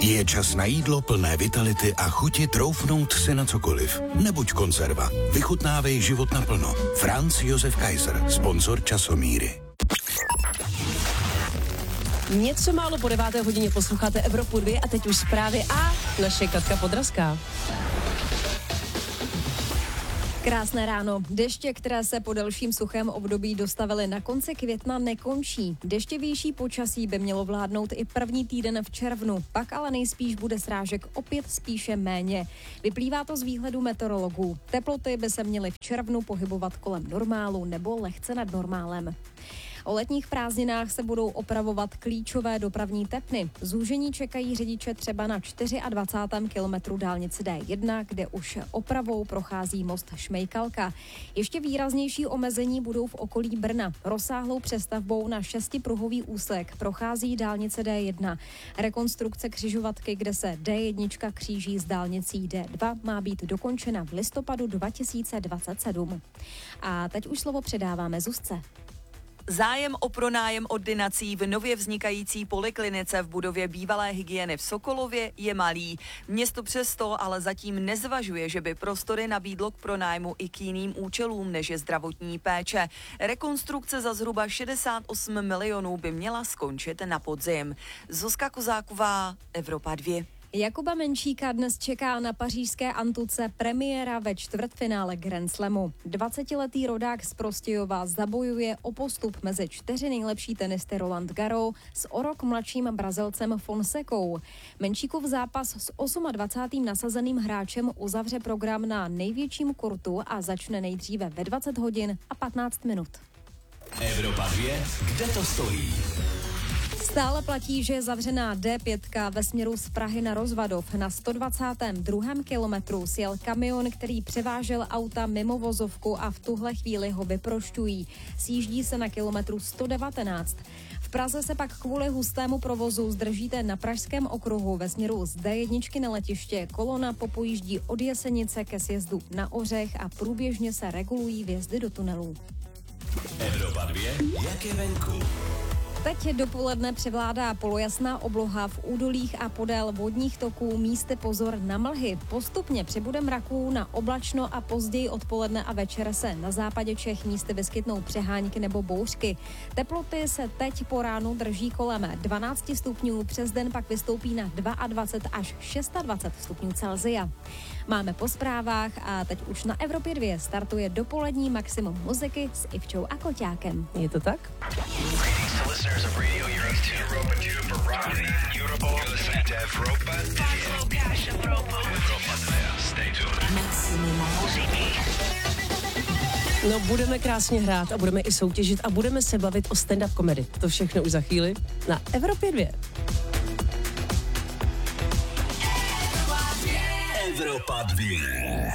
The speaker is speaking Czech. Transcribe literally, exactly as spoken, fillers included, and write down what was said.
Je čas na jídlo plné vitality a chuti troufnout si na cokoliv. Nebuď konzerva. Vychutnávej život naplno. Franz Josef Kaiser, sponzor Časomíry. Něco málo po deváté hodině posloucháte Evropu dva a teď už zprávy a naše Katka Podrazská. Krásné ráno. Deště, které se po delším suchém období dostavily na konci května, nekončí. Deštěvější počasí by mělo vládnout i první týden v červnu, pak ale nejspíš bude srážek opět spíše méně. Vyplývá to z výhledu meteorologů. Teploty by se měly v červnu pohybovat kolem normálu nebo lehce nad normálem. O letních prázdninách se budou opravovat klíčové dopravní tepny. Zúžení čekají řidiče třeba na dvacátém čtvrtém kilometru dálnice D jedna, kde už opravou prochází most Šmejkalka. Ještě výraznější omezení budou v okolí Brna. Rozsáhlou přestavbou na šestipruhový úsek prochází dálnice D jedna. Rekonstrukce křižovatky, kde se D jedna kříží s dálnicí D dva, má být dokončena v listopadu dva tisíce dvacet sedm. A teď už slovo předáváme Zuzce. Zájem o pronájem ordinací v nově vznikající poliklinice v budově bývalé hygieny v Sokolově je malý. Město přesto ale zatím nezvažuje, že by prostory nabídlo k pronájmu i k jiným účelům, než je zdravotní péče. Rekonstrukce za zhruba šedesát osm milionů by měla skončit na podzim. Zuzka Kozáková, Evropa dva. Jakuba Menšíka dnes čeká na pařížské Antuce premiéra ve čtvrtfinále Grand Slamu. dvacetiletý rodák z Prostějova zabojuje o postup mezi čtyři nejlepší tenisty Roland Garros s o rok mladším Brazilcem Fonsecou. Menšíkův zápas s dvacátým osmým nasazeným hráčem uzavře program na největším kurtu a začne nejdříve ve dvacet hodin a patnáct minut. Evropa dva, kde to stojí? Stále platí, že je zavřená D pět ve směru z Prahy na Rozvadov. Na sto dvacátém druhém kilometru sjel kamion, který převážel auta mimo vozovku a v tuhle chvíli ho vyprošťují. Sjíždí se na kilometru sto devatenáct. V Praze se pak kvůli hustému provozu zdržíte na Pražském okruhu ve směru z D jedna na letiště. Kolona popojíždí od Jesenice ke sjezdu na Ořech a průběžně se regulují vjezdy do tunelů. Evropa dva, jak je venku? Teď dopoledne převládá polojasná obloha v údolích a podél vodních toků, místy pozor na mlhy. Postupně přibude mraků na oblačno a později odpoledne a večer se na západě Čech místy vyskytnou přehánky nebo bouřky. Teploty se teď po ránu drží kolem dvanáct stupňů, přes den pak vystoupí na dvacet dva až dvacet šest stupňů Celsia. Máme po zprávách a teď už na Evropě dva startuje dopolední maximum muziky s Ivčou a Koťákem. Je to tak? No, budeme krásně hrát a budeme i soutěžit a budeme se bavit o stand-up komedy. To všechno už za chvíli na Evropě dva. Evropa dva.